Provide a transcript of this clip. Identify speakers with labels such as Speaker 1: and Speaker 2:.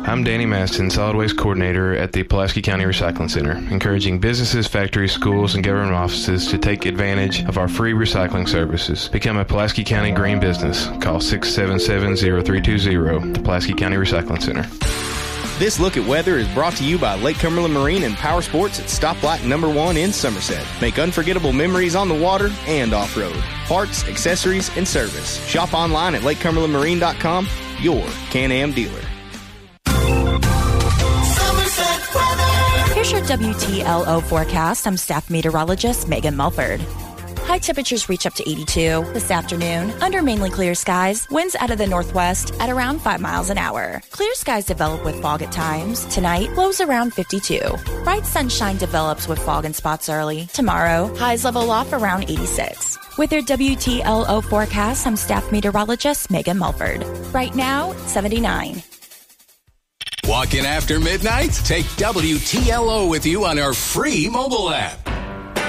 Speaker 1: I'm Danny Maston, Solid Waste Coordinator at the Pulaski County Recycling Center, encouraging businesses, factories, schools, and government offices to take advantage of our free recycling services. Become a Pulaski County green business. Call 677-0320, the Pulaski County Recycling Center.
Speaker 2: This Look at Weather is brought to you by Lake Cumberland Marine and Power Sports at Stoplight number 1 in Somerset. Make unforgettable memories on the water and off-road. Parts, accessories, and service. Shop online at lakecumberlandmarine.com, your Can-Am dealer.
Speaker 3: Here's your WTLO forecast. I'm staff meteorologist Megan Mulford. High temperatures reach up to 82 this afternoon. Under mainly clear skies, winds out of the northwest at around 5 miles an hour. Clear skies develop with fog at times. Tonight, lows around 52. Bright sunshine develops with fog in spots early. Tomorrow, highs level off around 86. With your WTLO forecast, I'm staff meteorologist Megan Mulford. Right now, 79.
Speaker 4: Walking after midnight? Take WTLO with you on our free mobile app.